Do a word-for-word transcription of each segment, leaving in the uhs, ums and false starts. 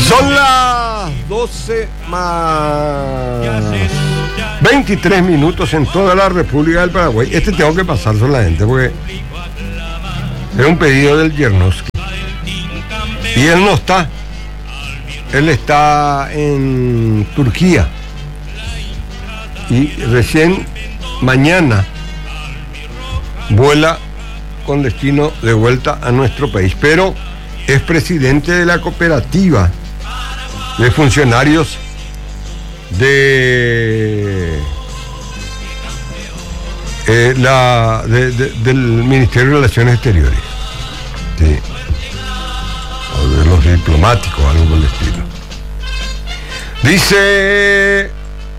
Son las doce más veintitrés minutos en toda la República del Paraguay. Este tengo que pasar solamente porque es un pedido del Yernovsky. Y él no está. Él está en Turquía. Y recién mañana vuela con destino de vuelta a nuestro país. Pero es presidente de la cooperativa de funcionarios de, eh, la, de, de, del Ministerio de Relaciones Exteriores, sí, o de los diplomáticos, algo por el estilo. Dice: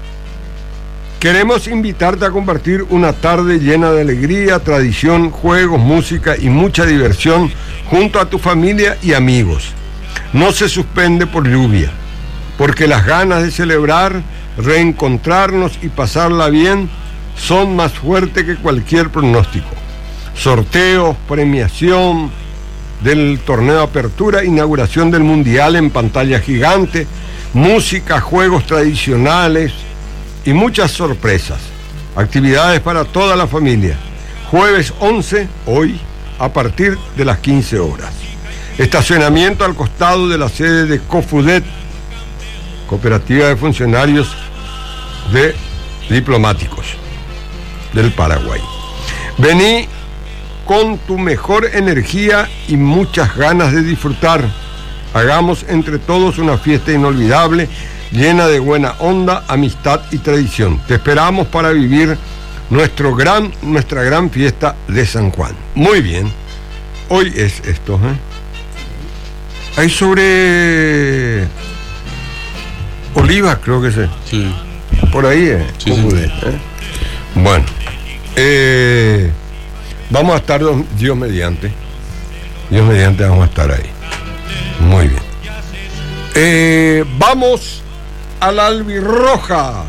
queremos invitarte a compartir una tarde llena de alegría, tradición, juegos, música y mucha diversión junto a tu familia y amigos. No se suspende por lluvia, porque las ganas de celebrar, reencontrarnos y pasarla bien son más fuertes que cualquier pronóstico. Sorteos, premiación del torneo de apertura, inauguración del mundial en pantalla gigante, música, juegos tradicionales y muchas sorpresas. Actividades para toda la familia. Jueves once, hoy, a partir de las quince horas. Estacionamiento al costado de la sede de COFUDET, Cooperativa de Funcionarios de Diplomáticos del Paraguay. Vení con tu mejor energía y muchas ganas de disfrutar. Hagamos entre todos una fiesta inolvidable, llena de buena onda, amistad y tradición. Te esperamos para vivir nuestro gran, nuestra gran fiesta de San Juan. Muy bien, hoy es esto, ¿eh? Hay sobre Oliva, creo que sé. Sí. Por ahí, ¿eh? Sí, sí. ¿eh? Bueno, eh, vamos a estar, Dios mediante, Dios mediante vamos a estar ahí. Muy bien. Eh, vamos a la albirroja.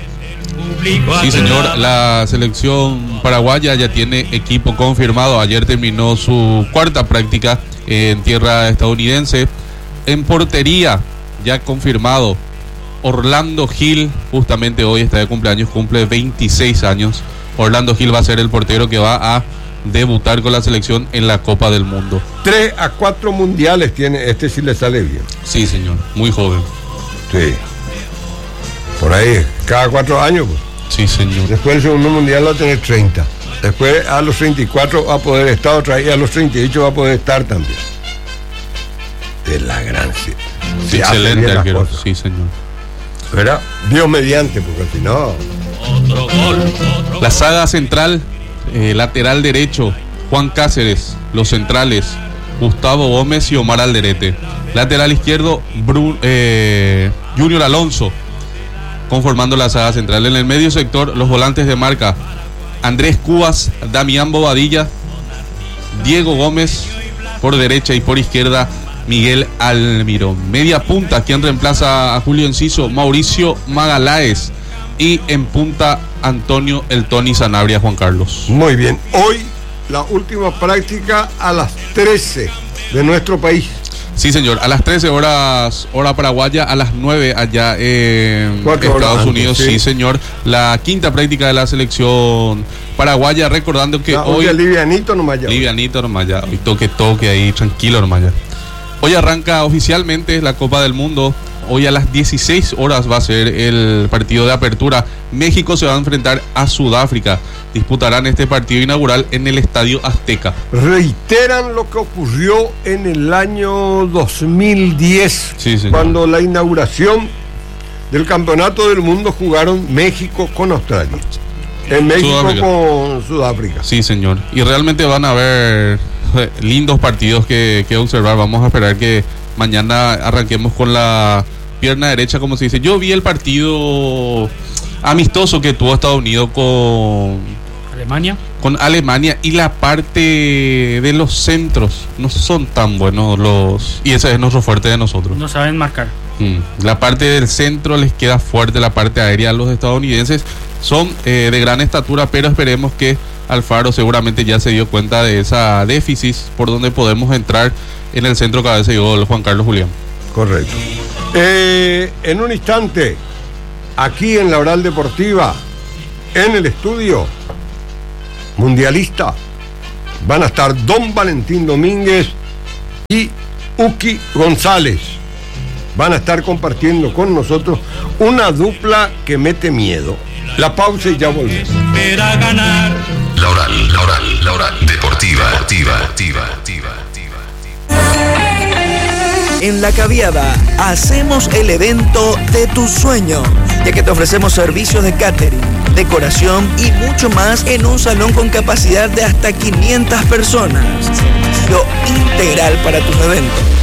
Sí, señor, la selección paraguaya ya tiene equipo confirmado. Ayer terminó su cuarta práctica en tierra estadounidense. En portería, ya confirmado, Orlando Gil, justamente hoy está de cumpleaños, cumple veintiséis años. Orlando Gil va a ser el portero que va a debutar con la selección en la Copa del Mundo. Tres a cuatro mundiales tiene este, si le sale bien. Sí, señor, muy joven. Sí. Por ahí, cada cuatro años, pues. Sí, señor. Después del segundo mundial va a tener treinta. Después a los treinta y cuatro va a poder estar otra vez y a los treinta y ocho va a poder estar también. De la gran... Sí, sí, excelente arquero. Sí, señor. ¿Verdad? Dios mediante, porque si no... Otro gol, otro La saga central, eh, lateral derecho, Juan Cáceres. Los centrales, Gustavo Gómez y Omar Alderete. Lateral izquierdo, Bru, eh, Junior Alonso, conformando la saga central. En el medio sector, los volantes de marca, Andrés Cubas, Damián Bobadilla, Diego Gómez por derecha y por izquierda, Miguel Almirón. Media punta, quien reemplaza a Julio Enciso, Mauricio Magaláes. Y en punta, Antonio El Tony Sanabria, Juan Carlos. Muy bien. Hoy, la última práctica a las trece de nuestro país. Sí, señor, a las trece horas, hora paraguaya, a las nueve allá en Cuatro Estados antes, Unidos. sí. Sí, señor, la quinta práctica de la selección paraguaya, recordando que Ya, hoy... hoy livianito nomás ya. Livianito nomás ya, hoy toque, toque ahí, tranquilo nomás ya. Hoy arranca oficialmente la Copa del Mundo. Hoy a las dieciséis horas va a ser el partido de apertura. México se va a enfrentar a Sudáfrica. Disputarán este partido inaugural en el Estadio Azteca. Reiteran lo que ocurrió en el año dos mil diez, Sí, señor. cuando la inauguración del Campeonato del Mundo jugaron México con Australia. En México Sudáfrica. con Sudáfrica. Sí, señor. Y realmente van a haber eh, lindos partidos que, que observar. Vamos a esperar que mañana arranquemos con la pierna derecha, como se dice. Yo vi el partido amistoso que tuvo Estados Unidos con Alemania. con Alemania, y la parte de los centros no son tan buenos los, y ese es nuestro fuerte de nosotros. No saben marcar. Mm. La parte del centro les queda fuerte, la parte aérea a los estadounidenses son eh, de gran estatura, pero esperemos que Alfaro seguramente ya se dio cuenta de esa déficit por donde podemos entrar en el centro cabeza y gol, Juan Carlos Julián. Correcto. Eh, en un instante, aquí en la Oral Deportiva, en el estudio mundialista, van a estar Don Valentín Domínguez y Uki González. Van a estar compartiendo con nosotros una dupla que mete miedo. La pausa y ya volvemos. Espera ganar. La Oral, la Oral, la Oral Deportiva, deportiva, deportiva, deportiva. En La Caviada hacemos el evento de tus sueños, ya que te ofrecemos servicios de catering, decoración y mucho más en un salón con capacidad de hasta quinientas personas. Servicio integral para tus eventos.